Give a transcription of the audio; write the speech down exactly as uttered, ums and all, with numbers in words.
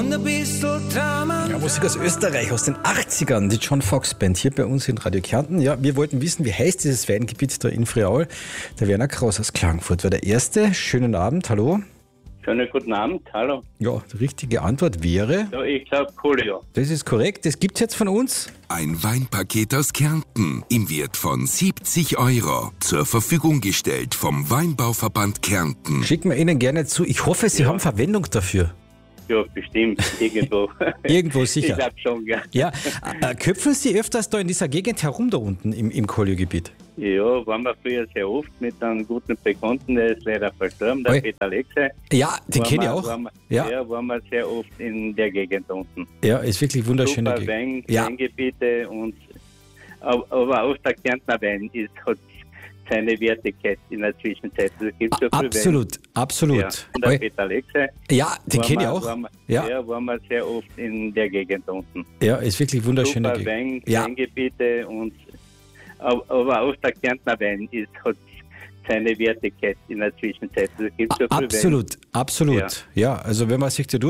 Ja, Musik aus Österreich, aus den achtzigern, die John Fox Band, hier bei uns in Radio Kärnten. Ja, wir wollten wissen, wie heißt dieses Weingebiet da in Friaul? Der Werner Kraus aus Klagenfurt war der Erste. Schönen Abend, hallo. Schönen guten Abend, hallo. Ja, die richtige Antwort wäre? Ja, ich glaube Coolio. Das ist korrekt, das gibt's jetzt von uns. Ein Weinpaket aus Kärnten im Wert von siebzig Euro. Zur Verfügung gestellt vom Weinbauverband Kärnten. Schicken wir Ihnen gerne zu. Ich hoffe, Sie Ja. haben Verwendung dafür. Ja, bestimmt, irgendwo. Irgendwo sicher. Ich glaube schon, ja. Ja, äh, köpfen Sie öfters da in dieser Gegend herum da unten im, im Kolio-Gebiet? Ja, waren wir früher sehr oft mit einem guten Bekannten, der ist leider verstorben, der Oi. Peter Alexei. Ja, den Waren kenne ich wir- auch. Waren wir, Ja. ja, waren wir sehr oft in der Gegend unten. Ja, ist wirklich wunderschöne Super Gegend. Wein, Ja. Weingebiete und aber aber auch der Kärntner Wein ist, hat seine Wertigkeit in der Zwischenzeit. Es gibt so viel Absolut, Wein. absolut. Ja, und der Oi. Peter Alexei. Ja, den waren kenne ich wir- auch. Waren wir, Ja. ja, waren wir sehr oft in der Gegend unten. Ja, ist wirklich wunderschöne Super Gegend. Wein, Ja. Weingebiete und aber aber auch der Kärntner Wein ist, hat seine Wertigkeit in der Zwischenzeit. Es gibt so viel Wein. Absolut, absolut. Ja. also wenn man sich da